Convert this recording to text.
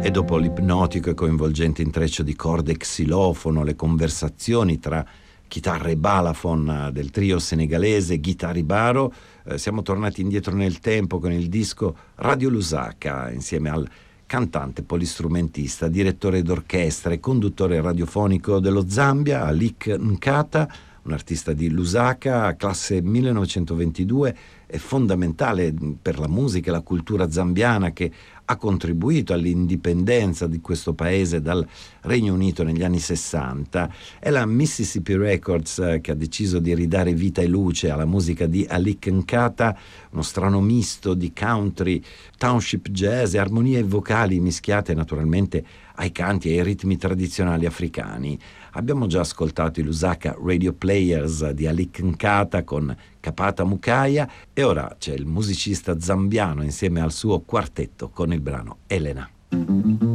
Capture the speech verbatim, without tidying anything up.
E dopo l'ipnotico e coinvolgente intreccio di corde e xilofono, le conversazioni tra chitarra e balafon del trio senegalese Guitari Baro, eh, siamo tornati indietro nel tempo con il disco Radio Lusaka, insieme al cantante, polistrumentista, direttore d'orchestra e conduttore radiofonico dello Zambia, Alik Nkata, un artista di Lusaka, classe millenovecentoventidue, è fondamentale per la musica e la cultura zambiana, che ha contribuito all'indipendenza di questo paese dal Regno Unito negli anni sessanta. È la Mississippi Records eh, che ha deciso di ridare vita e luce alla musica di Alik Nkata, uno strano misto di country, township jazz e armonie vocali mischiate naturalmente ai canti e ai ritmi tradizionali africani. Abbiamo già ascoltato i Lusaka Radio Players di Alik Nkata con Kapata Mukaya e ora c'è il musicista zambiano insieme al suo quartetto con il brano Elena.